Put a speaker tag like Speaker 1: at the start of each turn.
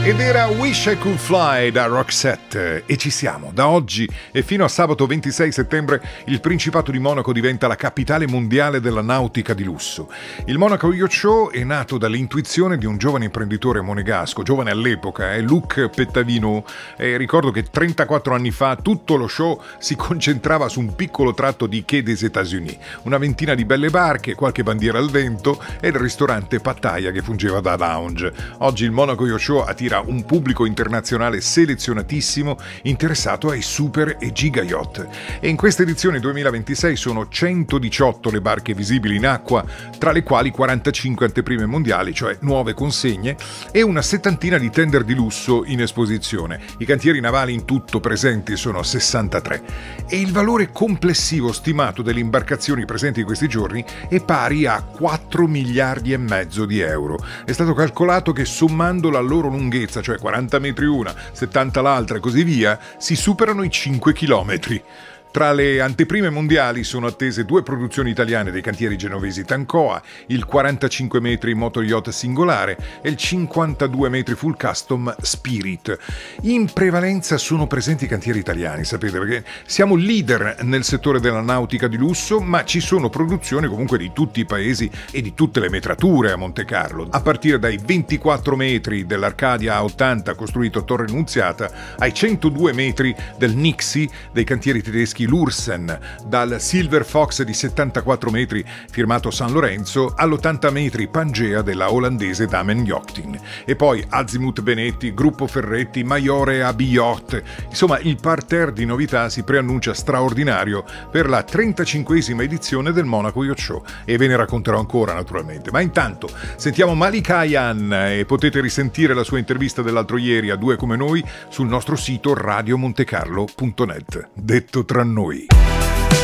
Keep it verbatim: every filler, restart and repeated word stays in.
Speaker 1: Ed era Wish I Could Fly da Roxette e ci siamo. Da oggi e fino a sabato ventisei settembre il Principato di Monaco diventa la capitale mondiale della nautica di lusso. Il Monaco Yacht Show è nato dall'intuizione di un giovane imprenditore monegasco, giovane all'epoca, eh, Luc Pétavinot. E ricordo che trentaquattro anni fa tutto lo show si concentrava su un piccolo tratto di Quai des États-Unis, una ventina di belle barche, qualche bandiera al vento e il ristorante Pattaya che fungeva da lounge. Oggi il Monaco Yacht Show attira un pubblico internazionale selezionatissimo interessato ai super e giga yacht, e in questa edizione duemilaventisei sono centodiciotto le barche visibili in acqua, tra le quali quarantacinque anteprime mondiali, cioè nuove consegne, e una settantina di tender di lusso in esposizione. I cantieri navali in tutto presenti sono sessantatré e il valore complessivo stimato delle imbarcazioni presenti in questi giorni è pari a quattro miliardi e mezzo di euro. È stato calcolato che sommando la loro lunghezza, cioè quaranta metri una, settanta l'altra e così via, si superano i cinque chilometri. Tra le anteprime mondiali sono attese due produzioni italiane dei cantieri genovesi Tancoa, il quarantacinque metri motor yacht singolare e il cinquantadue metri full custom Spirit. In prevalenza sono presenti cantieri italiani, sapete, perché siamo leader nel settore della nautica di lusso, ma ci sono produzioni comunque di tutti i paesi e di tutte le metrature a Monte Carlo, a partire dai ventiquattro metri dell'Arcadia A ottanta costruito a Torre Nunziata ai centodue metri del Nixie dei cantieri tedeschi Lursen, dal Silver Fox di settantaquattro metri firmato San Lorenzo all'ottanta metri Pangea della olandese Damen Yachting, e poi Azimut Benetti, Gruppo Ferretti, Maiore A B Yacht. Insomma, il parterre di novità si preannuncia straordinario per la trentacinquesima edizione del Monaco Yacht Show, e ve ne racconterò ancora naturalmente. Ma intanto sentiamo Malik Ayan e potete risentire la sua intervista dell'altro ieri a Due come noi sul nostro sito radio montecarlo punto net. Detto tra noi.